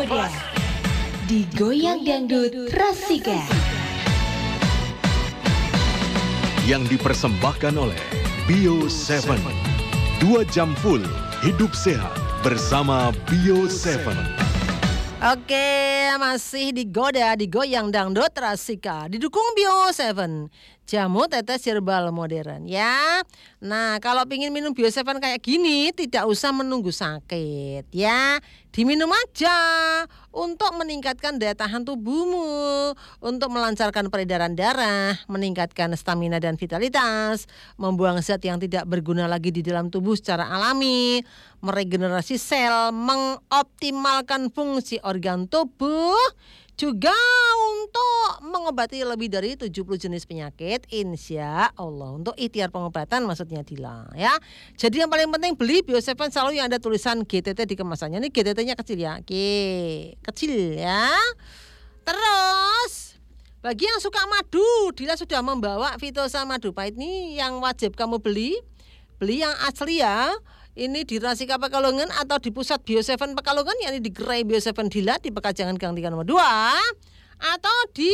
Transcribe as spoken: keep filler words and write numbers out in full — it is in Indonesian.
Goda digoyang dangdut Rasika. Yang dipersembahkan oleh Bio tujuh. Dua jam full hidup sehat bersama Bio tujuh. Oke, masih digoda, digoyang dangdut Rasika, didukung Bio tujuh, jamu tetes herbal modern ya. Nah, kalau pingin minum Bio tujuh kayak gini, tidak usah menunggu sakit ya. Diminum aja untuk meningkatkan daya tahan tubuhmu, untuk melancarkan peredaran darah, meningkatkan stamina dan vitalitas, membuang zat yang tidak berguna lagi di dalam tubuh secara alami, meregenerasi sel, mengoptimalkan fungsi organ tubuh, juga untuk mengobati lebih dari tujuh puluh jenis penyakit, insya Allah. Untuk ikhtiar pengobatan maksudnya Dila ya. Jadi yang paling penting beli Bio tujuh selalu yang ada tulisan G T T di kemasannya. Ini G T T-nya kecil ya, G kecil ya. Terus bagi yang suka madu, Dila sudah membawa Vitosa Madu Pahit ini yang wajib kamu beli. Beli yang asli ya. Ini di Rasika Pekalongan atau di pusat Bio tujuh Pekalongan, yakni di Gerai Bio tujuh Dila di Pekajangan Gang tiga nomor dua, atau di